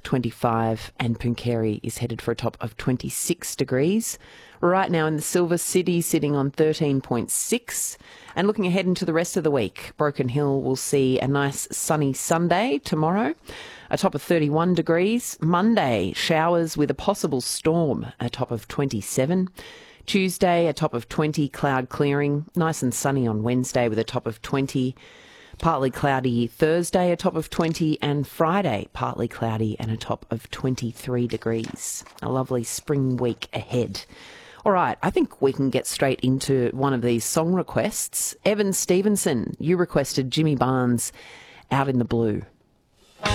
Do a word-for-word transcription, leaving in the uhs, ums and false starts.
twenty-five, and Pooncarie is headed for a top of twenty-six degrees. Right now in the Silver City, sitting on thirteen point six. And looking ahead into the rest of the week, Broken Hill will see a nice sunny Sunday tomorrow, a top of thirty-one degrees. Monday, showers with a possible storm, a top of twenty-seven. Tuesday, a top of twenty, cloud clearing. Nice and sunny on Wednesday with a top of twenty. Partly cloudy Thursday, a top of twenty. And Friday, partly cloudy and a top of twenty-three degrees. A lovely spring week ahead. All right, I think we can get straight into one of these song requests. Evan Stevenson, you requested Jimmy Barnes, Out in the Blue.